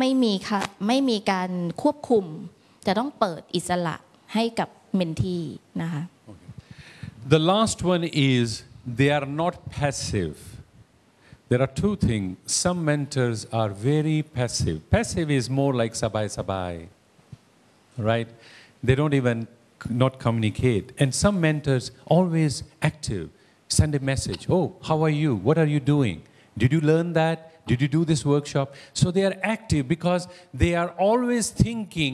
ไม่มีการควบคุมจะต้องเปิดอิสระให้กับเมนทีนะคะ The last one is they are not passive. There are two things. Some mentors are very passive. Passive is more like sabai, right? They don't even not communicate. And some mentors always active. Send a message. Oh, how are you? What are you doing? Did you learn that? Did you do this workshop? So they are active because they are always thinking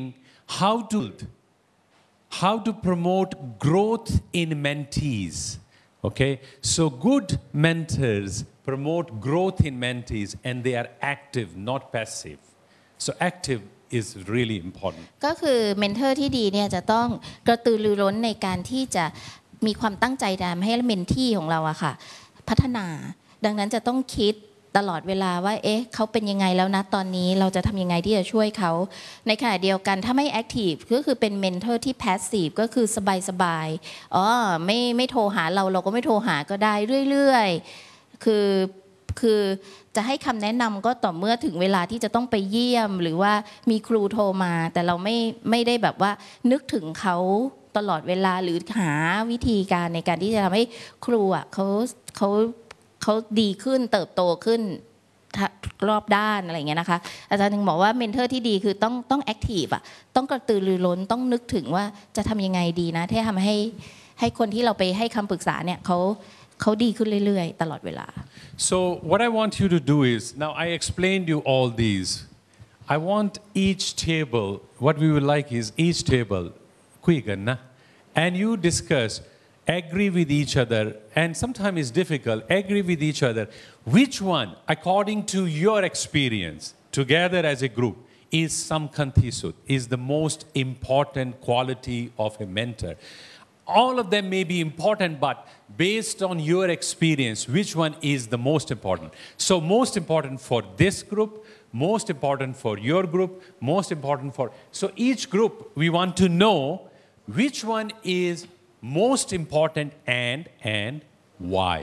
how to promote growth in mentees. Okay? So good mentors promote growth in mentees and they are active, not passive. So active is really important. ก็คือเมนเทอร์ที่ดีเนี่ยจะต้องกระตือรือร้นในการที่จะมีความตั้งใจทำให้เมนทีของเราอะค่ะพัฒนาดังนั้นจะต้องคิดตลอดเวลาว่าเขาเป็นยังไงแล้วนะตอนนี้เราจะทำยังไงที่จะช่วยเขาในขณะเดียวกันถ้าไม่แอคทีฟก็คือเป็นเมนเทอร์ที่แพสซีฟก็คือสบายไม่โทรหาเราก็ไม่โทรหาก็ได้เรื่อยๆคือจะให้คำแนะนำก็ต่อเมื่อถึงเวลาที่จะต้องไปเยี่ยมหรือว่ามีครูโทรมาแต่เราไม่ได้แบบว่านึกถึงเขาตลอดเวลาหรือหาวิธีการในการที่จะทำให้ครูอ่ะเขาดีขึ้นเติบโตขึ้นรอบด้านอะไรอย่างเงี้ยนะคะอาจารย์ถึงบอกว่าเมนเทอร์ที่ดีคือต้องแอคทีฟอ่ะต้องกระตือรือร้นต้องนึกถึงว่าจะทำยังไงดีนะที่ทำให้คนที่เราไปให้คำปรึกษาเนี่ยเขาดีขึ้นเรื่อยๆตลอดเวลา So what I want you to do is, now I explained you all these. I want each table, what we would like is each table,คุยกันนะ and you discuss, agree with each other, and sometimes it's difficult, agree with each other. Which one, according to your experience, together as a group, is samkantisut, is the most important quality of a mentor? All of them may be important, but based on your experience, which one is the most important? So most important for this group, most important for your group, most important for... So each group, we want to know which one is most important and why.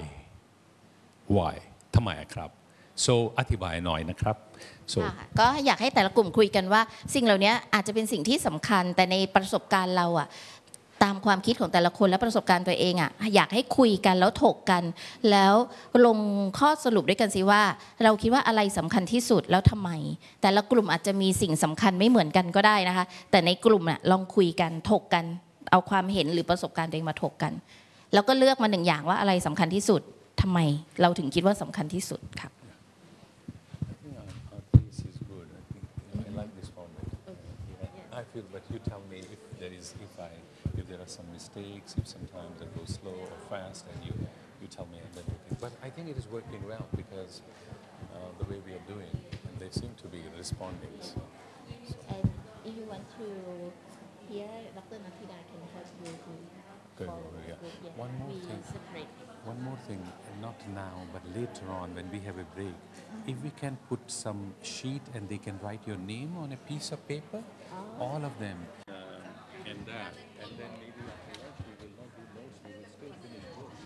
Why? ทำไมครับ So อธิบายหน่อยนะครับ So ก็อยากให้แต่ละกลุ่มคุยกันว่าสิ่งเหล่านี้อาจจะเป็นสิ่งที่สำคัญแต่ในประสบการณ์เราอะตามความคิดของแต่ละคนและประสบการณ์ตัวเองอะอยากให้คุยกันแล้วถกกันแล้วลงข้อสรุปด้วยกันสิว่าเราคิดว่าอะไรสำคัญที่สุดแล้วทำไมแต่ละกลุ่มอาจจะมีสิ่งสำคัญไม่เหมือนกันก็ได้นะคะแต่ในกลุ่มน่ะลองคุยกันถกกันเอาความเห็นหรือประสบการณ์ตัวเองมาถกกันแล้วก็เลือกมาหนึ่งอย่างว่าอะไรสำคัญที่สุดทำไมเราถึงคิดว่าสำคัญที่สุดครับ I feel, but you tell me if there are some mistakes, if sometimes I go slow or fast, and you tell me and then you think. But I think it is working well because the way we are doing, and they seem to be responding. So. And if you want to hear, Dr. Nathida can help you to. Good. Yeah. One more thing, not now, but later on when we have a break, if we can put some sheet and they can write your name on a piece of paper, all of them, and that, and then maybe after lunch we will not do notes, we will still finish books.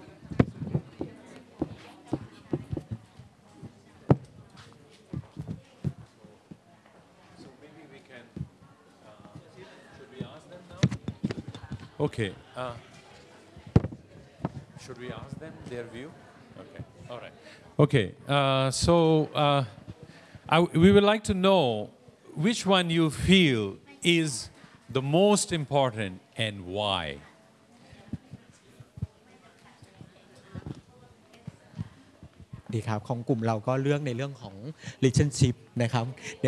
So maybe we can, should we ask them now? Okay. Should we ask them their view? Okay. All right. Okay. We would like to know which one you feel is the most important and why. ดีครับของกลุ่มเราก็เลือกในเรื่องของ relationship นะครับ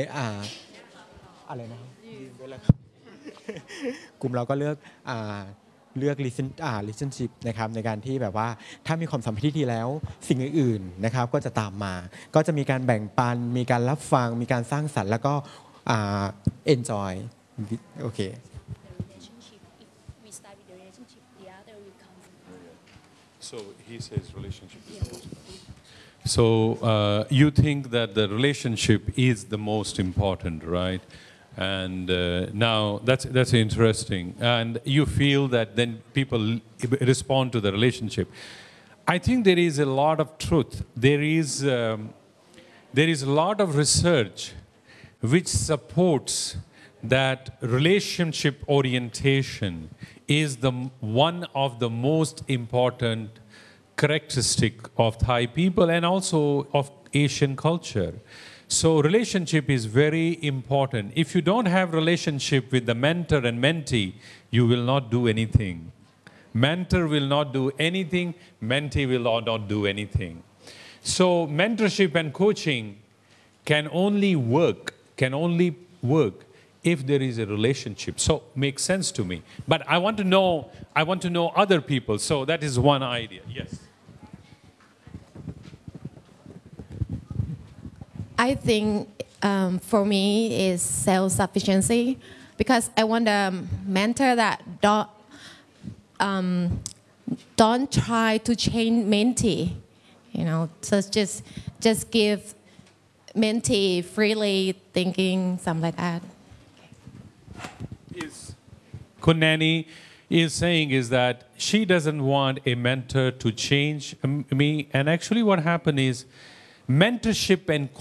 อะไรนะครับกลุ่มเราก็เลือกrelationship นะครับในการที่แบบว่าถ้ามีความสัมพันธ์ที่ดีแล้วสิ่งอื่นๆนะครับก็จะตามมาก็จะมีการแบ่งปันมีการรับฟังมีการสร้างสรรค์แล้วก็enjoy โอเค So he says relationship is the most important. So you think that the relationship is the most important, right? And now that's interesting. And you feel that then people respond to the relationship. I think there is a lot of truth. There is a lot of research which supports that relationship orientation is one of the most important characteristic of Thai people and also of Asian culture. So relationship is very important. If you don't have relationship with the mentor and mentee, you will not do anything. Mentor will not do anything, mentee will not do anything. So mentorship and coaching can only work if there is a relationship. So makes sense to me. But I want to know other people. So that is one idea. Yes. I think for me is self-sufficiency because I want a mentor that don't try to change mentee, so just give mentee freely thinking, something like that. Kunani is saying is that she doesn't want a mentor to change me, and actually what happened is mentorship and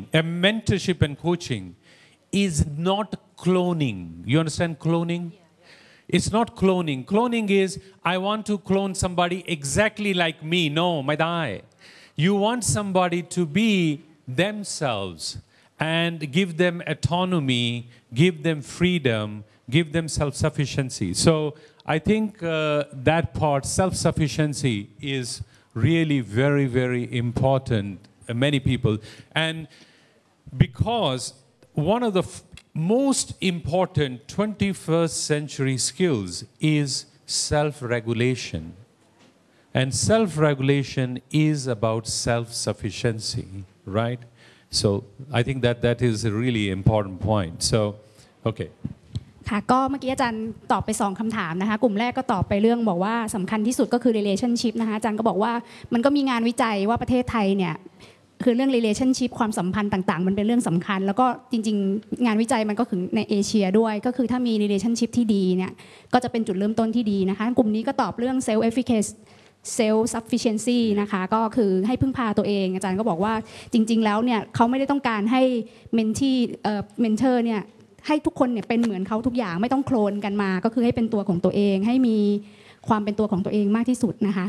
coaching is not cloning. You understand cloning? It's not cloning. Cloning is, I want to clone somebody exactly like me. No, my die. You want somebody to be themselves and give them autonomy, give them freedom, give them self-sufficiency. So I think that part, self-sufficiency, is really very, very important many people. And because one of the most important 21st century skills is self-regulation. And self-regulation is about self-sufficiency, right? So I think that is a really important point. So, okay. ค่ะก็เมื่อกี้อาจารย์ตอบไป2คำถามนะคะกลุ่มแรกก็ตอบไปเรื่องบอกว่าสำคัญที่สุดก็คือ relationship นะคะอาจารย์ก็บอกว่ามันก็มีงานวิจัยว่าประเทศไทยเนี่ยคือเรื่อง relationship ความสัมพันธ์ต่างๆมันเป็นเรื่องสำคัญแล้วก็จริงๆงานวิจัยมันก็ถึงในเอเชียด้วยก็คือถ้ามี relationship ที่ดีเนี่ยก็จะเป็นจุดเริ่มต้นที่ดีนะคะกลุ่มนี้ก็ตอบเรื่อง self efficacy self sufficiency นะคะก็คือให้พึ่งพาตัวเองอาจารย์ก็บอกว่าจริงๆแล้วเนี่ยเขาไม่ได้ต้องการให้ mentor เนี่ยให้ทุกคนเนี่ยเป็นเหมือนเขาทุกอย่างไม่ต้องโคลนกันมาก็คือให้เป็นตัวของตัวเองให้มีความเป็นตัวของตัวเองมากที่สุดนะคะ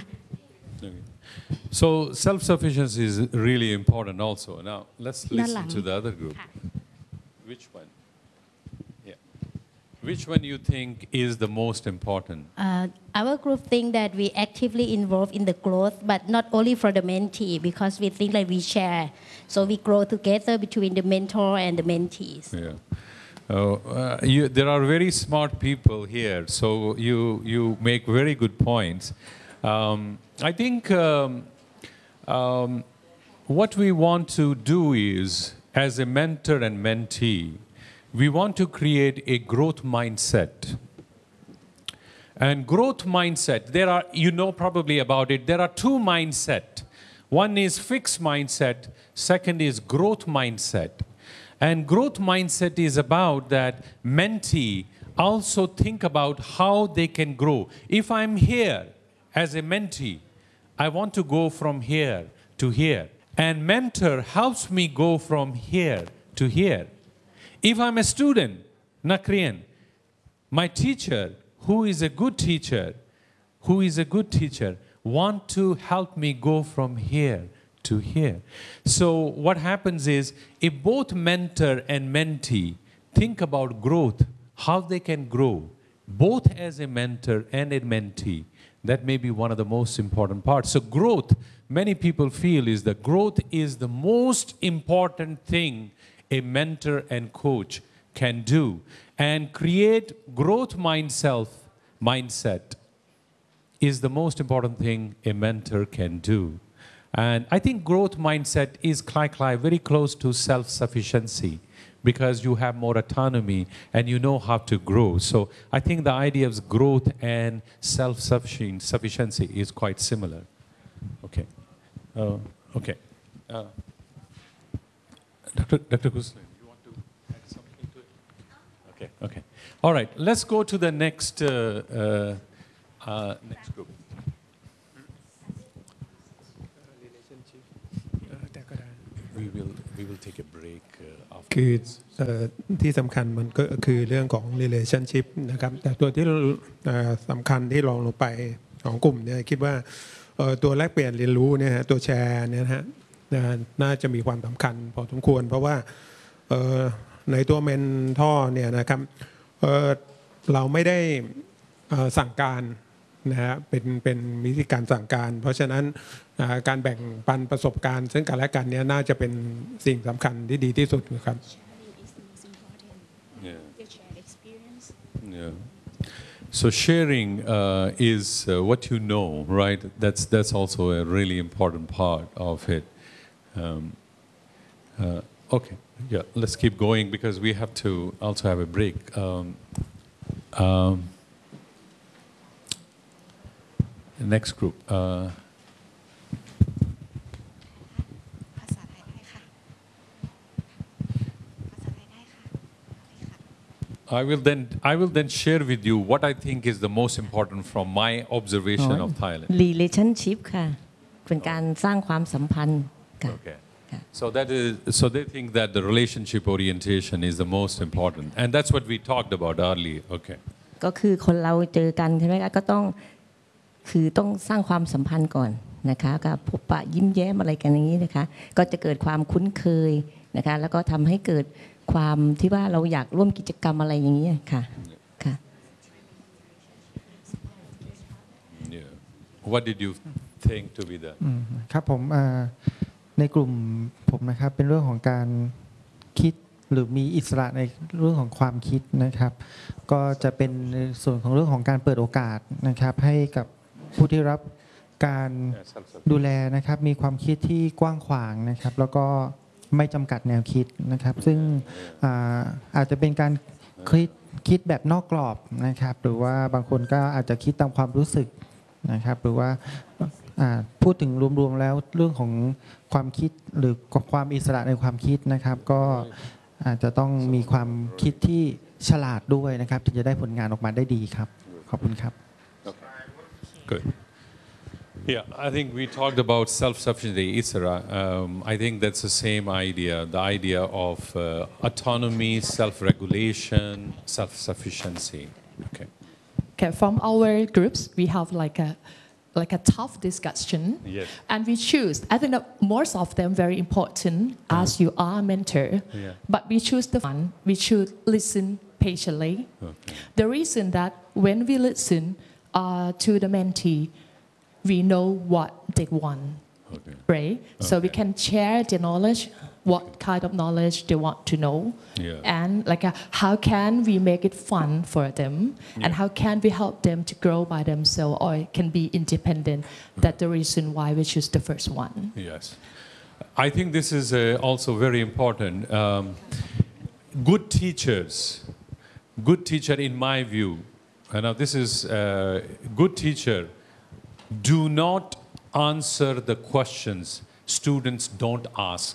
So self-sufficiency is really important also. Now let's listen to the other group. Which one? Yeah. Which one you think is the most important? Our group think that we actively involved in the growth, but not only for the mentee, because we think like we share. So we grow together between the mentor and the mentees. Yeah. There are very smart people here, so you make very good points. I think what we want to do is, as a mentor and mentee, we want to create a growth mindset. And growth mindset, you know probably about it, there are two mindsets. One is fixed mindset, second is growth mindset. And growth mindset is about that mentee also think about how they can grow. If I'm here as a mentee, I want to go from here to here. And mentor helps me go from here to here. If I'm a student, Nakriyan, my teacher, who is a good teacher, want to help me go from here to here. So what happens is, if both mentor and mentee think about growth, how they can grow, both as a mentor and a mentee, that may be one of the most important parts. So growth, many people feel is that growth is the most important thing a mentor and coach can do. And create growth mindset is the most important thing a mentor can do. And I think growth mindset is very close to self-sufficiency, because you have more autonomy and you know how to grow. So I think the idea of growth and self-sufficiency is quite similar. Okay. Okay. Dr. Kuslan, you want to add something to it? Okay. Okay. All right. Let's go to the next group. We will take a break คือที่สำคัญมันก็คือเรื่องของ relationship นะครับแต่ตัวที่สำคัญที่รองลงไปของกลุ่มเนี่ยคิดว่าตัวแลกเปลี่ยนเรียนรู้เนี่ยตัวแชร์เนี่ยนะฮะน่าจะมีความสำคัญพอสมควรเพราะว่าในตัวเมนทอร์เนี่ยนะครับเราไม่ได้สั่งการนะฮะเป็นวิธีการสั่งการเพราะฉะนั้นการแบ่งปันประสบการณ์ซึ่งกันและกันเนี่ยน่าจะเป็นสิ่งสำคัญที่ดีที่สุดครับ Yeah. So sharing is what you know, right? That's also a really important part of it. Okay, yeah, let's keep going because we have to also have a break. Next group. I will then share with you what I think is the most important from my observation of Thailand. relationship ค่ะเป็นการสร้างความสัมพันธ์ค่ะ Okay. So they think that the relationship orientation is the most important, and that's what we talked about earlier. Okay. ก็คือคนเราเจอกันใช่ไหมคะก็ต้องสร้างความสัมพันธ์ก่อนนะคะกับพบปะยิ้มแย้มอะไรกันอย่างนี้นะคะก็จะเกิดความคุ้นเคยนะคะแล้วก็ทำให้เกิดความที่ว่าเราอยากร่วมกิจกรรมอะไรอย่างนี้ค่ะค่ะ Yeah. What did you think to be that? ครับผมในกลุ่มผมนะครับเป็นเรื่องของการคิดหรือมีอิสระในเรื่องของความคิดนะครับก็จะเป็นส่วนของเรื่องของการเปิดโอกาสนะครับให้กับผู้ที่รับการดูแลนะครับมีความคิดที่กว้างขวางนะครับแล้วก็ไม่จำกัดแนวคิดนะครับซึ่งอาจจะเป็นการคิดแบบนอกกรอบนะครับหรือว่าบางคนก็อาจจะคิดตามความรู้สึกนะครับหรือว่าพูดถึงรวมๆแล้วเรื่องของความคิดหรือความอิสระในความคิดนะครับก็อาจจะต้องมีความคิดที่ฉลาดด้วยนะครับถึงจะได้ผลงานออกมาได้ดีครับขอบคุณครับ Good. Yeah, I think we talked about self-sufficiency, Isra. I think that's the same idea, the idea of autonomy, self-regulation, self-sufficiency. Okay. Okay, from our groups, we have like a tough discussion. Yes. And we choose, I think that most of them very important as you are a mentor. Yeah. But we choose the one, we should listen patiently. Okay. The reason that when we listen to the mentee, we know what they want, Okay. right? So we can share the knowledge, what kind of knowledge they want to know, Yeah. and how can we make it fun for them, and how can we help them to grow by themselves or can be independent. That's the reason why we choose the first one. Yes. I think this is also very important. Good teacher in my view, now this is good teacher, do not answer the questions students don't ask.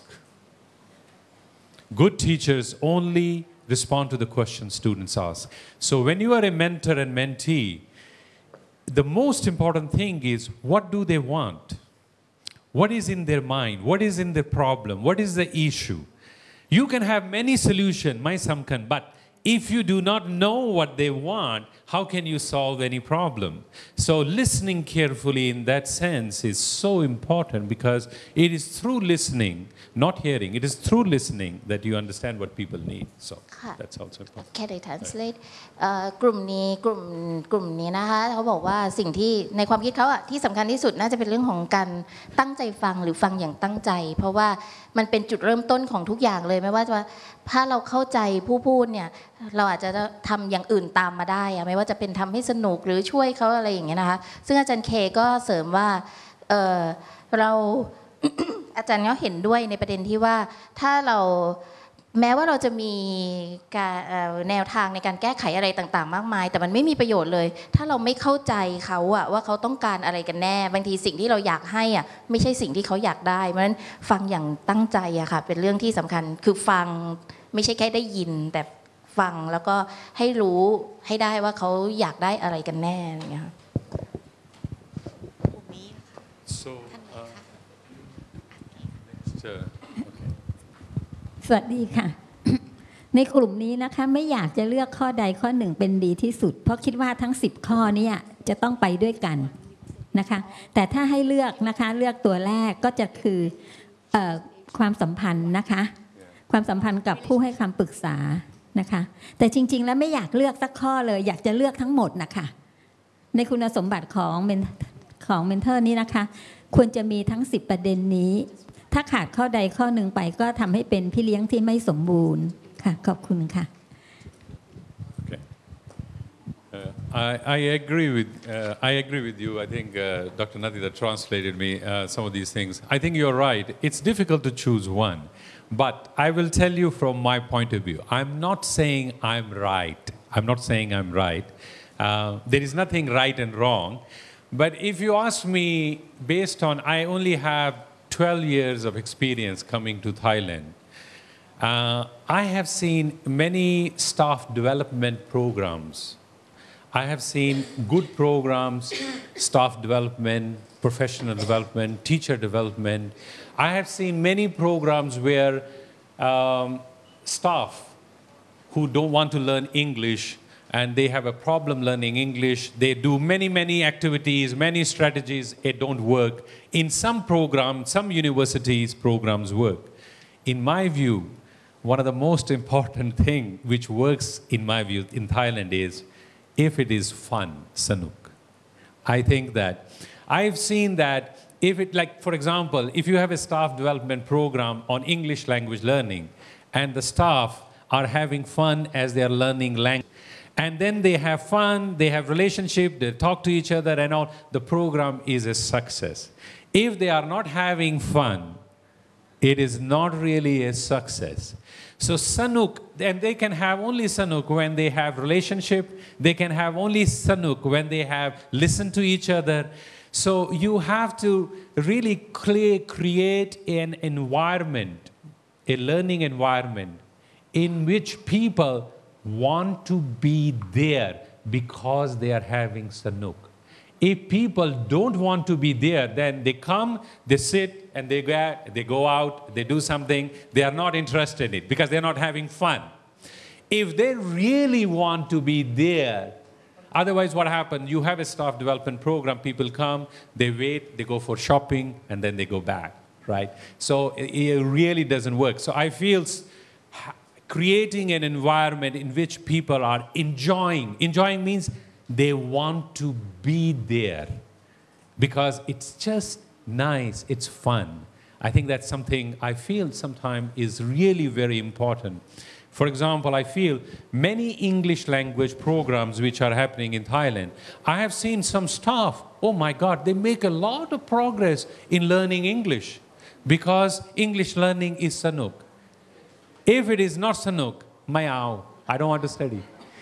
Good teachers only respond to the questions students ask. So when you are a mentor and mentee, the most important thing is what do they want? What is in their mind? What is in their problem? What is the issue? You can have many solutions, my samkan, but if you do not know what they want, how can you solve any problem? So listening carefully in that sense is so important because it is through listening, not hearing, it is through listening that you understand what people need. So that's also important. Can I translate กลุ่มนี้นะคะเขาบอกว่าสิ่งที่ในความคิดเขาที่สำคัญที่สุดน่าจะเป็นเรื่องของการตั้งใจฟังหรือฟังอย่างตั้งใจเพราะว่ามันเป็นจุดเริ่มต้นของทุกอย่างเลยไม่ว่าจะถ้าเราเข้าใจผู้พูดเนี่ยเราอาจจะทำอย่างอื่นตามมาได้ไม่ว่าจะเป็นทำให้สนุกหรือช่วยเขาอะไรอย่างเงี้ยนะคะซึ่งอาจารย์เคก็เสริมว่าเรา อาจารย์ก็เห็นด้วยในประเด็นที่ว่าถ้าเราแม้ว่าเราจะมีแนวทางในการแก้ไขอะไรต่างๆมากมายแต่มันไม่มีประโยชน์เลยถ้าเราไม่เข้าใจเขาว่าเขาต้องการอะไรกันแน่บางทีสิ่งที่เราอยากให้ไม่ใช่สิ่งที่เขาอยากได้เพราะฉะนั้นฟังอย่างตั้งใจค่ะเป็นเรื่องที่สำคัญคือฟังไม่ใช่แค่ได้ยินแต่ฟังแล้วก็ให้รู้ให้ได้ว่าเขาอยากได้อะไรกันแน่อะไรอย่างเงี้ยค่ะ So, next, okay. สวัสดีค่ะในกลุ่มนี้นะคะไม่อยากจะเลือกข้อใดข้อหนึ่งเป็นดีที่สุดเพราะคิดว่าทั้ง10ข้อนี้จะต้องไปด้วยกันนะคะแต่ถ้าให้เลือกนะคะเลือกตัวแรกก็จะคือความสัมพันธ์นะคะความสัมพันธ์กับผู้ให้คำปรึกษานะคะแต่จริงๆแล้วไม่อยากเลือกสักข้อเลยอยากจะเลือกทั้งหมดนะคะในคุณสมบัติของเมนเทอร์นี้นะคะควรจะมีทั้ง10ประเด็นนี้ถ้าขาดข้อใดข้อหนึ่งไปก็ทำให้เป็นพี่เลี้ยงที่ไม่สมบูรณ์ค่ะขอบคุณค่ะ I agree with you. I think Dr. Nadita translated me some of these things. I think you're right. It's difficult to choose one, but I will tell you from my point of view. I'm not saying I'm right. I'm not saying I'm right. There is nothing right and wrong. But if you ask me, based on I only have 12 years of experience coming to Thailand, I have seen many staff development programs. I have seen good programs, staff development, professional development, teacher development. I have seen many programs where staff who don't want to learn English and they have a problem learning English, they do many activities, many strategies, it don't work. In some programs, some universities, programs work. In my view, one of the most important thing which works, in my view, in Thailand is if it is fun, sanuk. I think that I've seen that if it, like for example, if you have a staff development program on English language learning and the staff are having fun as they are learning language, and then they have fun, they have relationship, they talk to each other and all, the program is a success. If they are not having fun, it is not really a success. So sanuk, and they can have only sanuk when they have relationship, they can have only sanuk when they have listened to each other. So you have to really create an environment, a learning environment in which people want to be there because they are having sanuk. If people don't want to be there, then they come, they sit, and they go out, they do something, they are not interested in it because they're not having fun. If they really want to be there, otherwise what happens, you have a staff development program, people come, they wait, they go for shopping, and then they go back, right? So it really doesn't work. So I feel creating an environment in which people are enjoying means they want to be there because it's just nice, it's fun. I think that's something I feel sometimes is really very important. For example, I feel many English language programs which are happening in Thailand, I have seen some staff, oh my God, they make a lot of progress in learning English because English learning is sanuk. If it is not sanuk, I don't want to study.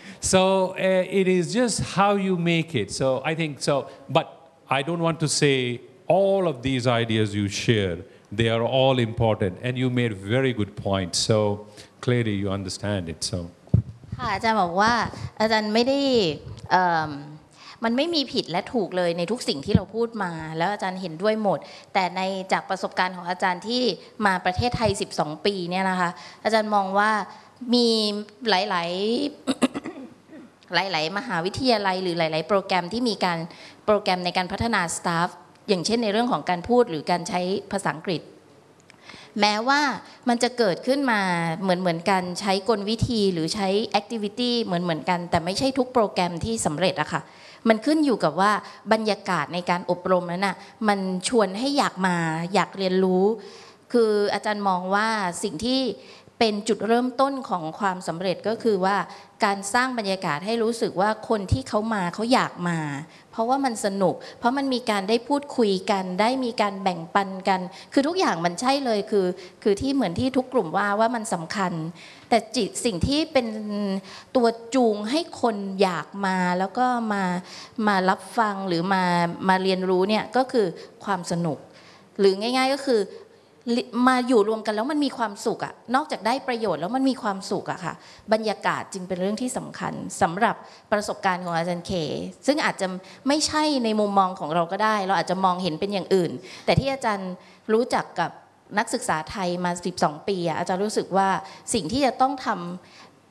So it is just how you make it. So I think so, but I don't want to say all of these ideas you share, they are all important, and you made very good points. So clearly you understand it. So. ค่ะอาจารย์บอกว่าอาจารย์ไม่ได้มันไม่มีผิดและถูกเลยในทุกสิ่งที่เราพูดมาแล้วอาจารย์เห็นด้วยหมดแต่ในจากประสบการณ์ของอาจารย์ที่มาประเทศไทย12ปีเนี่ยนะคะอาจารย์มองว่ามีหลายๆมหาวิทยาลัยหรือหลายๆโปรแกรมที่มีการโปรแกรมในการพัฒนาสตาฟอย่างเช่นในเรื่องของการพูดหรือการใช้ภาษาอังกฤษแม้ว่ามันจะเกิดขึ้นมาเหมือนกันใช้กลวิธีหรือใช้แอคทิวิตี้เหมือนกันแต่ไม่ใช่ทุกโปรแกรมที่สำเร็จอะค่ะมันขึ้นอยู่กับว่าบรรยากาศในการอบรมนั้นน่ะมันชวนให้อยากมาอยากเรียนรู้คืออาจารย์มองว่าสิ่งที่เป็นจุดเริ่มต้นของความสำเร็จก็คือว่าการสร้างบรรยากาศให้รู้สึกว่าคนที่เขามาเขาอยากมาเพราะว่ามันสนุกเพราะมันมีการได้พูดคุยกันได้มีการแบ่งปันกันคือทุกอย่างมันใช่เลยคือที่เหมือนที่ทุกกลุ่มว่ามันสำคัญแต่สิ่งที่เป็นตัวจูงให้คนอยากมาแล้วก็มารับฟังหรือมาเรียนรู้เนี่ยก็คือความสนุกหรือง่ายๆก็คือมาอยู่รวมกันแล้วมันมีความสุขอะนอกจากได้ประโยชน์แล้วมันมีความสุขอะค่ะบรรยากาศจึงเป็นเรื่องที่สำคัญสำหรับประสบการณ์ของอาจารย์เคซึ่งอาจจะไม่ใช่ในมุมมองของเราก็ได้เราอาจจะมองเห็นเป็นอย่างอื่นแต่ที่อาจารย์รู้จักกับนักศึกษาไทยมา12 ปีอาจารย์รู้สึกว่าสิ่งที่จะต้องท